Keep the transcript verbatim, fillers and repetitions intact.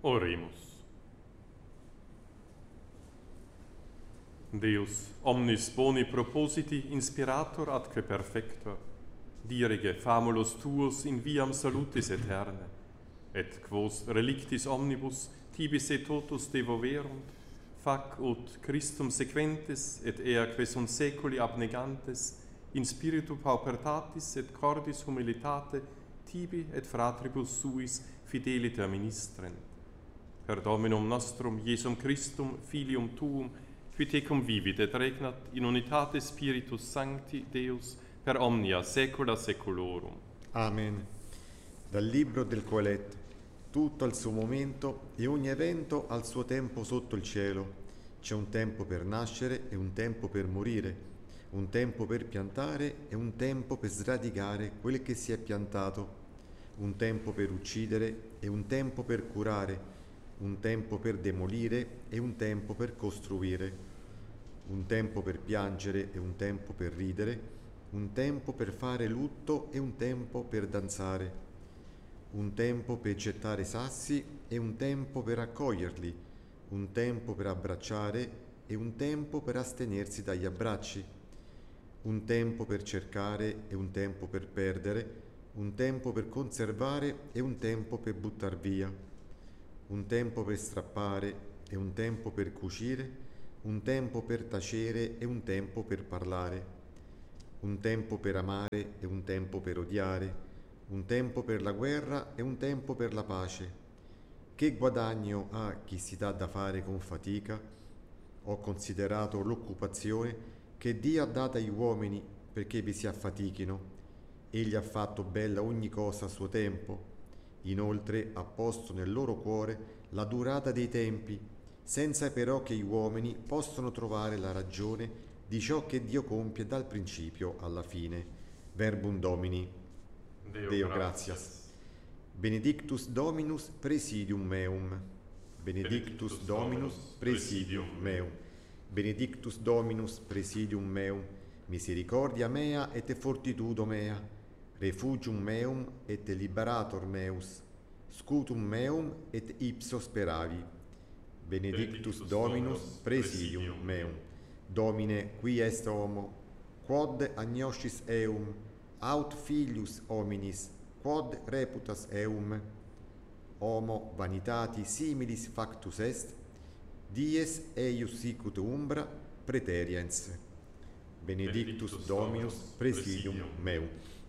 Oremus. Deus, omnis boni propositi inspirator atque perfector, dirige famulus tuos in viam salutis aeterne, et quos relictis omnibus tibis et totus devoverunt, fac ut Christum sequentes et eaque sunt seculi abnegantes, in spiritu paupertatis et cordis humilitate tibi et fratribus suis fideliter ministrent. Per Dominum nostrum Iesum Christum, Filium Tuum, qui tecum vivit et regnat in unitate Spiritus Sancti Deus per omnia saecula saeculorum. Amen. Dal libro del Coelet. Tutto al suo momento e ogni evento al suo tempo sotto il cielo. C'è un tempo per nascere e un tempo per morire, un tempo per piantare e un tempo per sradicare quel che si è piantato, un tempo per uccidere e un tempo per curare, un tempo per demolire e un tempo per costruire, un tempo per piangere e un tempo per ridere, un tempo per fare lutto e un tempo per danzare, un tempo per gettare sassi e un tempo per raccoglierli, un tempo per abbracciare e un tempo per astenersi dagli abbracci, un tempo per cercare e un tempo per perdere, un tempo per conservare e un tempo per buttar via, un tempo per strappare e un tempo per cucire, un tempo per tacere e un tempo per parlare, un tempo per amare e un tempo per odiare, un tempo per la guerra e un tempo per la pace. Che guadagno ha chi si dà da fare con fatica? Ho considerato l'occupazione che Dio ha data agli uomini perché vi si affatichino. Egli ha fatto bella ogni cosa a suo tempo. Inoltre ha posto nel loro cuore la durata dei tempi, senza però che gli uomini possano trovare la ragione di ciò che Dio compie dal principio alla fine. Verbum Domini. Deo, Deo gratias. gratias. Benedictus Dominus presidium meum. Benedictus Dominus presidium meum. Benedictus Dominus presidium meum. Misericordia mea et fortitudo mea. Refugium meum et liberator meus. Scutum meum et ipso speravi. Benedictus Dominus presidium meum. Domine, qui est homo, quod agnoscis eum, aut filius hominis, quod reputas eum. Homo vanitati similis factus est, dies eius sicut umbra praeteriens. Benedictus Dominus presidium meum.